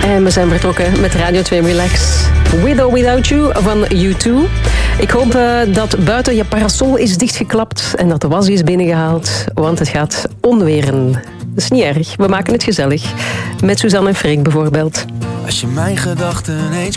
En we zijn vertrokken met Radio 2 Relax. With or Without You van U2. Ik hoop dat buiten je parasol is dichtgeklapt en dat de was is binnengehaald, want het gaat onweren. Dat is niet erg, we maken het gezellig. Met Suzanne en Freek bijvoorbeeld. Als je mijn gedachten eens